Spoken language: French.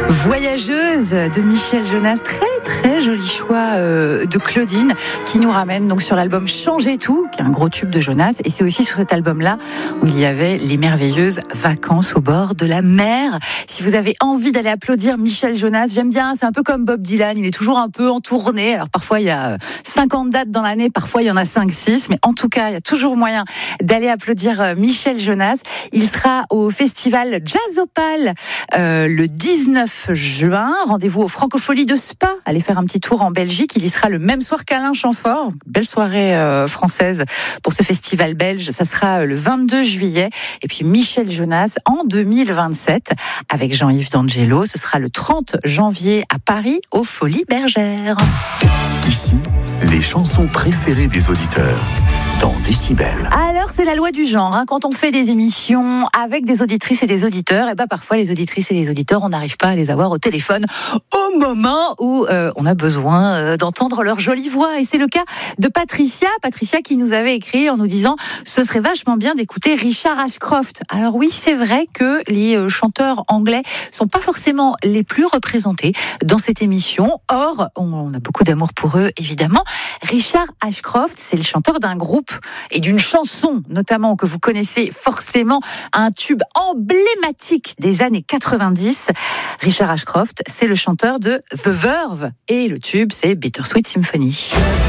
Voyageuse de Michel Jonas, très joli choix de Claudine qui nous ramène donc sur l'album Changer tout, qui est un gros tube de Jonas, et c'est aussi sur cet album-là où il y avait les merveilleuses vacances au bord de la mer. Si vous avez envie d'aller applaudir Michel Jonas, j'aime bien, c'est un peu comme Bob Dylan, il est toujours un peu en tournée. Alors parfois il y a 50 dates dans l'année, parfois il y en a 5-6, mais en tout cas il y a toujours moyen d'aller applaudir Michel Jonas. Il sera au festival Jazzopal le 19 juin. Rendez-vous au Francophonie de Spa. Allez faire un petit tour en Belgique. Il y sera le même soir qu'Alain Chamfort. Belle soirée française pour ce festival belge. Ça sera le 22 juillet. Et puis Michel Jonas en 2027 avec Jean-Yves D'Angelo. Ce sera le 30 janvier à Paris aux Folies Bergères. Ici, les chansons préférées des auditeurs dans Décibel. Alors, c'est la loi du genre. Quand on fait des émissions avec des auditrices et des auditeurs, et parfois les auditrices et les auditeurs, on n'arrive pas à les avoir au téléphone au moment où on a besoin d'entendre leur jolie voix. Et c'est le cas de Patricia qui nous avait écrit en nous disant « Ce serait vachement bien d'écouter Richard Ashcroft ». Alors oui, c'est vrai que les chanteurs anglais sont pas forcément les plus représentés dans cette émission. Or, on a beaucoup d'amour pour eux, évidemment. Richard Ashcroft, c'est le chanteur d'un groupe et d'une chanson, notamment, que vous connaissez forcément, un tube emblématique des années 90. Richard Ashcroft, c'est le chanteur de The Verve. Et le tube, c'est Bittersweet Symphony.